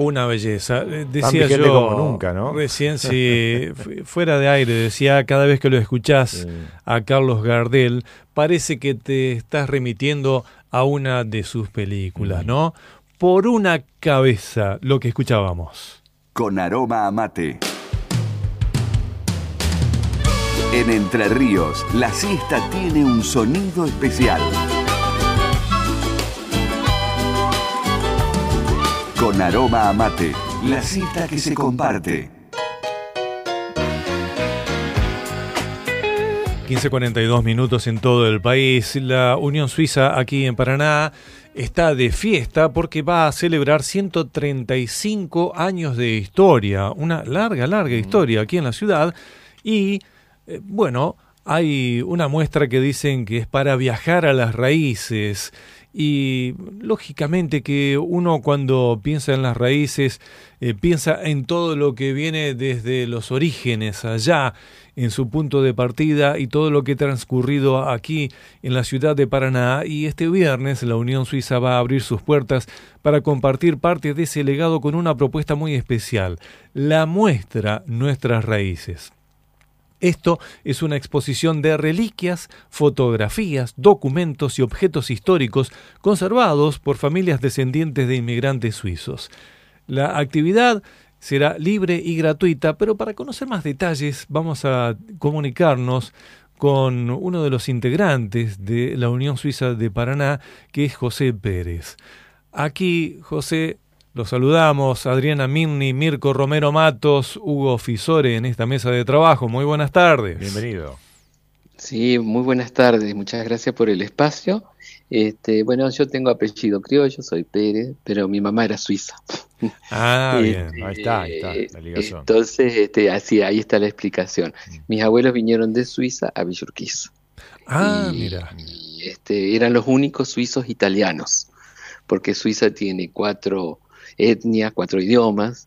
Una belleza. Tan Decía vigente yo como nunca, ¿no? recién, si fuera de aire, decía, cada vez que lo escuchás a Carlos Gardel, parece que te estás remitiendo a una de sus películas, ¿no? Por una cabeza, lo que escuchábamos. Con aroma a mate. En Entre Ríos, la siesta tiene un sonido especial. Con aroma a mate, la siesta que se comparte. 15:42 minutos en todo el país. La Unión Suiza aquí en Paraná está de fiesta porque va a celebrar 135 años de historia. Una larga historia aquí en la ciudad. Y, bueno, hay una muestra que dicen que es para viajar a las raíces. Y lógicamente que uno cuando piensa en las raíces, piensa en todo lo que viene desde los orígenes allá, en su punto de partida y todo lo que ha transcurrido aquí en la ciudad de Paraná. Y este viernes la Unión Suiza va a abrir sus puertas para compartir parte de ese legado con una propuesta muy especial, la muestra Nuestras Raíces. Esto es una exposición de reliquias, fotografías, documentos y objetos históricos conservados por familias descendientes de inmigrantes suizos. La actividad será libre y gratuita, pero para conocer más detalles vamos a comunicarnos con uno de los integrantes de la Unión Suiza de Paraná, que es José Pérez. Aquí, José, los saludamos, Adriana Minni, Mirko Romero Matos, Hugo Fisore en esta mesa de trabajo. Muy buenas tardes. Bienvenido. Sí, muy buenas tardes, muchas gracias por el espacio. Bueno, yo tengo apellido criollo, soy Pérez, pero mi mamá era suiza. Bien, ahí está la ligación. Entonces, así, ahí está la explicación. Mis abuelos vinieron de Suiza a Villurquiza. Mira. Eran los únicos suizos italianos, porque Suiza tiene 4 etnias, 4 idiomas,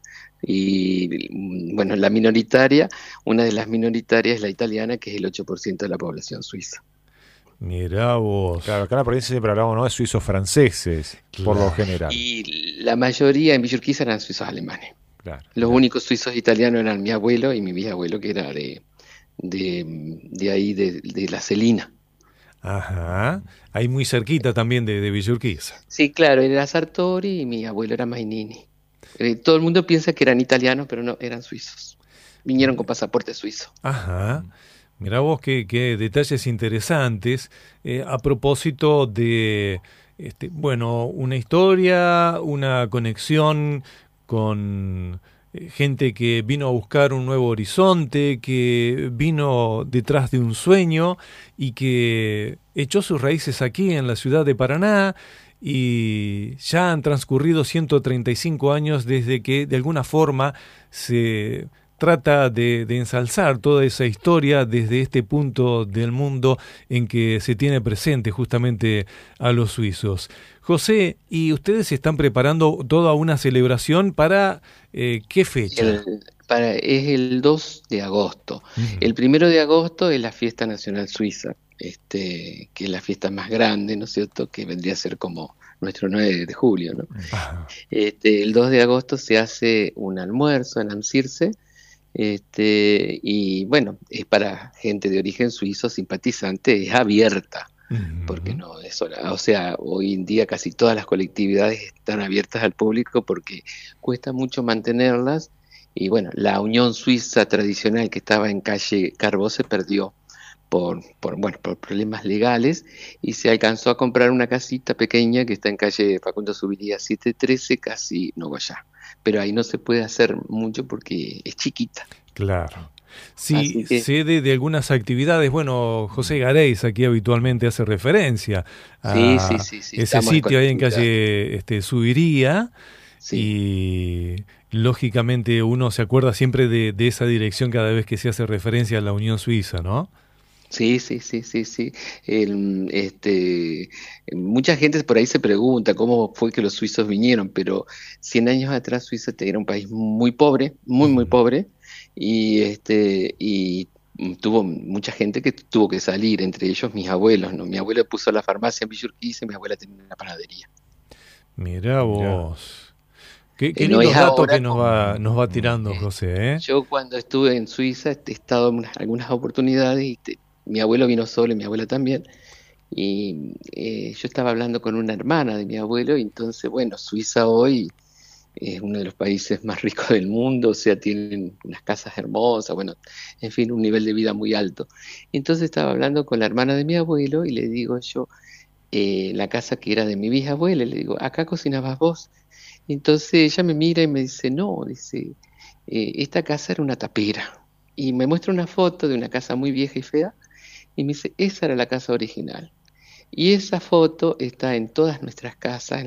y bueno, la minoritaria, una de las minoritarias es la italiana, que es el 8% de la población suiza. Mirá vos. Claro, acá en la provincia siempre hablamos, ¿no?, de suizos franceses, por lo general. Y la mayoría en Villurquiza eran suizos alemanes. Claro. Los únicos suizos italianos eran mi abuelo y mi bisabuelo, que era de ahí, de La Celina. Ajá, ahí muy cerquita también de Villurquiza. Sí, claro, era Sartori y mi abuelo era Mainini. Todo el mundo piensa que eran italianos, pero no, eran suizos. Vinieron con pasaporte suizo. Ajá, mirá vos qué detalles interesantes. A propósito de, bueno, una historia, una conexión con gente que vino a buscar un nuevo horizonte, que vino detrás de un sueño y que echó sus raíces aquí en la ciudad de Paraná, y ya han transcurrido 135 años desde que de alguna forma se trata de ensalzar toda esa historia desde este punto del mundo en que se tiene presente justamente a los suizos. José, ¿y ustedes están preparando toda una celebración para qué fecha? Es el 2 de agosto. El 1 de agosto es la fiesta nacional suiza, que es la fiesta más grande, ¿no es cierto?, que vendría a ser como nuestro 9 de julio, ¿no? El 2 de agosto se hace un almuerzo en Amsirce, y bueno, es para gente de origen suizo, simpatizante, es abierta, porque no es sola. O sea, hoy en día casi todas las colectividades están abiertas al público porque cuesta mucho mantenerlas, y bueno, la Unión Suiza tradicional que estaba en calle Carbó se perdió por problemas legales, y se alcanzó a comprar una casita pequeña que está en calle Facundo Subiría 713, casi Nogoyá. Pero ahí no se puede hacer mucho porque es chiquita. Claro. Sí, sede de algunas actividades. Bueno, José Gareis aquí habitualmente hace referencia a sí, ese sitio ahí en calle Subiría. Sí. Y lógicamente uno se acuerda siempre de esa dirección cada vez que se hace referencia a la Unión Suiza, ¿no? Sí. Mucha gente por ahí se pregunta cómo fue que los suizos vinieron, pero 100 años atrás Suiza era un país muy pobre, muy pobre, y tuvo mucha gente que tuvo que salir, entre ellos mis abuelos, ¿no? Mi abuelo puso la farmacia en Villurquiza y mi abuela tenía una panadería. Mirá vos. Qué No lindos es datos ahora que nos va tirando, José, ¿eh? Yo cuando estuve en Suiza he estado en algunas oportunidades y mi abuelo vino solo y mi abuela también. Y yo estaba hablando con una hermana de mi abuelo y entonces, bueno, Suiza hoy es uno de los países más ricos del mundo, o sea, tienen unas casas hermosas, bueno, en fin, un nivel de vida muy alto. Entonces estaba hablando con la hermana de mi abuelo y le digo yo, la casa que era de mi bisabuela, le digo, ¿acá cocinabas vos? Entonces ella me mira y me dice, no, dice, esta casa era una tapera. Y me muestra una foto de una casa muy vieja y fea y me dice, esa era la casa original. Y esa foto está en todas nuestras casas,